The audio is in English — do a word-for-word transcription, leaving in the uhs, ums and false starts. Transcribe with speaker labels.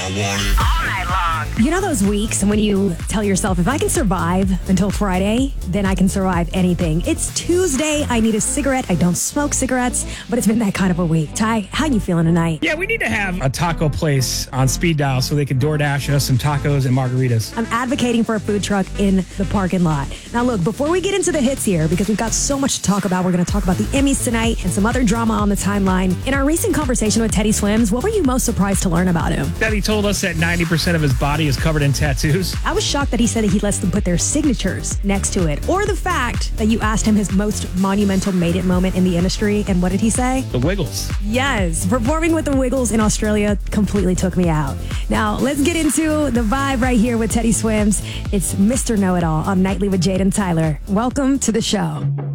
Speaker 1: want it all night long.
Speaker 2: You know those weeks when you tell yourself, if I can survive until Friday, then I can survive anything. It's Tuesday. I need a cigarette. I don't smoke cigarettes, but it's been that kind of a week. Ty, how you feeling tonight?
Speaker 3: Yeah, we need to have a taco place on speed dial so they can DoorDash us some tacos and margaritas.
Speaker 2: I'm advocating for a food truck in the parking lot. Now, look, before we get into the hits here, because we've got so much to talk about, we're going to talk about the Emmys tonight and some other drama on the timeline. In our recent conversation with Teddy Swims, what were you most surprised to learn about him?
Speaker 3: That he told us that ninety percent of his body is covered in tattoos.
Speaker 2: I was shocked that he said that he lets them put their signatures next to it. Or the fact that you asked him his most monumental made it moment in the industry, and what did he say?
Speaker 3: The Wiggles.
Speaker 2: Yes, performing with the Wiggles in Australia completely took me out. Now, let's get into the vibe right here with Teddy Swims. It's Mister Know-It-All on Nightly with Jade and Tyler. Welcome to the show.